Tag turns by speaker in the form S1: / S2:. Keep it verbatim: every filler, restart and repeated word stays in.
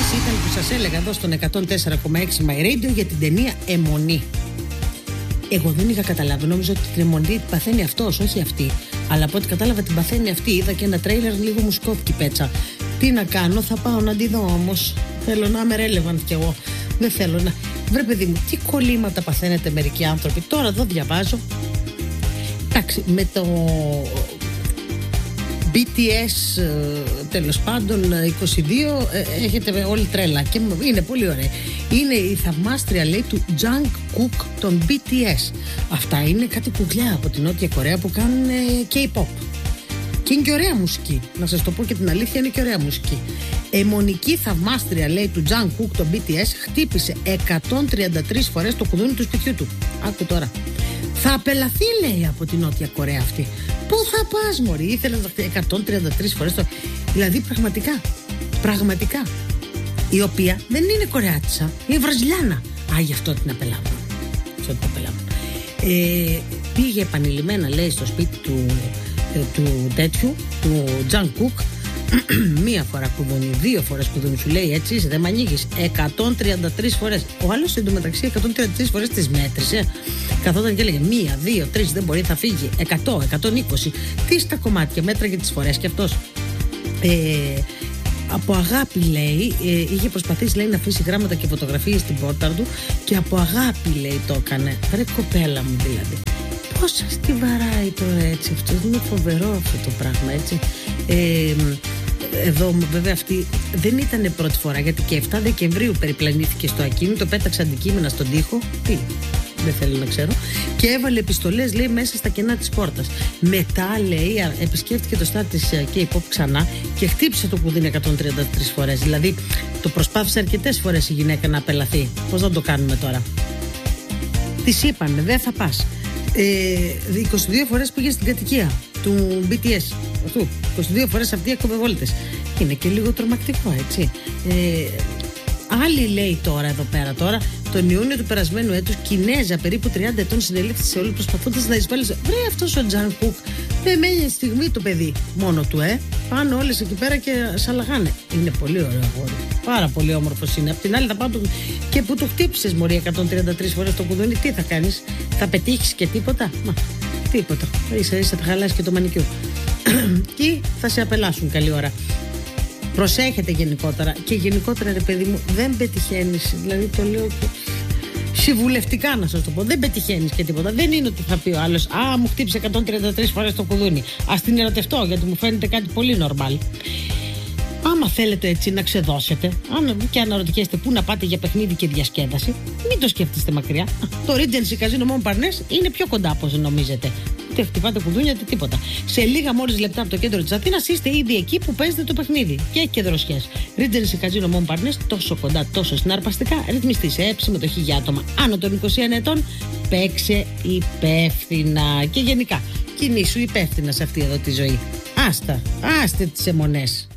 S1: αυτή ήταν που σας έλεγα εδώ στον εκατόν τέσσερα κόμμα έξι My Radio για την ταινία Αιμονή. Εγώ δεν είχα καταλάβει, νόμιζα ότι την αιμονή την παθαίνει αυτός, όχι αυτή. Αλλά από ό,τι κατάλαβα την παθαίνει αυτή. Είδα και ένα τρέιλερ, λίγο μου σκόθηκε η πέτσα. Τι να κάνω, θα πάω να τη δω όμως. Θέλω να είμαι relevant κι εγώ. Δεν θέλω να. Βρε παιδί μου, τι κολλήματα παθαίνετε μερικοί άνθρωποι. Τώρα εδώ διαβάζω. Εντάξει, με το μπι τι ες τέλος πάντων είκοσι δύο έχετε όλη τρέλα και είναι πολύ ωραία. Είναι η θαυμάστρια, λέει, του Jungkook των μπι τι ες. Αυτά είναι κάτι κουκλιά από την Νότια Κορέα που κάνουν K-pop. Και είναι και ωραία μουσική. Να σας το πω και την αλήθεια, είναι και ωραία μουσική. Αιμονική θαυμάστρια, λέει, του Jungkook των μπι τι ες χτύπησε εκατόν τριάντα τρεις φορές το κουδούνι του σπιτιού του. Άκου τώρα. Θα απελαθεί, λέει, από την Νότια Κορέα αυτή. Πού θα πας, μωρή, ήθελες να χτυπήσει εκατόν τριάντα τρεις φορές το. Δηλαδή, πραγματικά. Πραγματικά. Η οποία δεν είναι Κορεάτισσα, είναι Βραζιλιάνα. Α, γι' αυτό την απελάβουν. Αυτό την απελάβουν. Ε, πήγε επανειλημμένα, λέει, στο σπίτι του, ε, του τέτοιου, του Jungkook. Μία φορά κουδούνι, δύο φορές κουδούνι, σου λέει, έτσι είσαι, δεν με ανοίγεις. εκατόν τριάντα τρεις φορές. Ο άλλος εντωμεταξύ εκατόν τριάντα τρεις φορές τις μέτρησε. Καθόταν και έλεγε μία, δύο, τρεις, δεν μπορεί, θα φύγει. εκατό, εκατόν είκοσι. Τι στα κομμάτια, μέτραγε τις φορές και αυτός. Ε, από αγάπη, λέει, ε, είχε προσπαθήσει, λέει, να αφήσει γράμματα και φωτογραφίες στην πόρτα του και από αγάπη, λέει, το έκανε. Ρε κοπέλα μου, δηλαδή. Πώς σας τη βαράει τώρα έτσι αυτό, είναι φοβερό αυτό το πράγμα, έτσι. Ε, εδώ βέβαια αυτή δεν ήταν πρώτη φορά, γιατί και εφτά Δεκεμβρίου περιπλανήθηκε στο ακίνητο, πέταξε αντικείμενα στον τοίχο. Τι, δεν θέλω να ξέρω. Και έβαλε επιστολές, λέει, μέσα στα κενά της πόρτας. Μετά, λέει, επισκέφτηκε το στάρ της K-pop ξανά και χτύπησε το κουδούνι εκατόν τριάντα τρεις φορές. Δηλαδή το προσπάθησε αρκετές φορές η γυναίκα να απελαθεί. Πώς να το κάνουμε τώρα? Της είπανε, δεν θα πας. Ε, είκοσι δύο φορές πήγε στην κατοικία του μπι τι ες. Αυτού. είκοσι δύο φορές αυτοί έκοβε βόλτες. Είναι και λίγο τρομακτικό, έτσι. Ε, Άλλοι, λέει, τώρα εδώ πέρα τώρα, τον Ιούνιο του περασμένου έτους, Κινέζα περίπου τριάντα ετών συνελήφθη σε Σεούλ προσπαθώντας να εισβάλλει. Βρε, αυτός ο Jungkook δεν μένει στιγμή το παιδί μόνο του, ε. Πάνε όλες εκεί πέρα και σαλαγάνε. Είναι πολύ ωραίο αγόρι. Πάρα πολύ όμορφος είναι. Απ' την άλλη θα πάω και που το χτύπησες, μωρή, εκατόν τριάντα τρεις φορές το κουδούνι, τι θα κάνεις? Θα πετύχεις και τίποτα? Μα, τίποτα. Ίσα ίσα θα χαλάσει και το μανικιού. Και θα σε απελάσουν καλή ώρα. Προσέχετε γενικότερα. Και γενικότερα, ρε παιδί μου, δεν πετυχαίνεις. Δηλαδή το λέω και συμβουλευτικά να σας το πω. Δεν πετυχαίνεις και τίποτα. Δεν είναι ότι θα πει ο άλλος, α, μου χτύπησε εκατόν τριάντα τρεις φορές το κουδούνι. Ας την ερωτευτώ, γιατί μου φαίνεται κάτι πολύ normal. Άμα θέλετε έτσι να ξεδώσετε, αν και αναρωτιέστε πού να πάτε για παιχνίδι και διασκέδαση, μην το σκέφτεστε μακριά. Το Regency Casino Montparnasse είναι πιο κοντά από όσο νομίζετε. Ούτε χτυπάτε κουδούνια, ούτε τίποτα. Σε λίγα μόλις λεπτά από το κέντρο της Αθήνας είστε ήδη εκεί που παίζετε το παιχνίδι. Και έχει και δροσιές. Regency Casino Montparnasse, τόσο κοντά, τόσο συναρπαστικά, ρυθμιστή σε συμμετοχή για άτομα άνω των είκοσι ένα ετών. Παίξε υπεύθυνα. Και γενικά, κινήσου υπεύθυνα σε αυτή εδώ τη ζωή. Άστα, άστε τις αιμονές.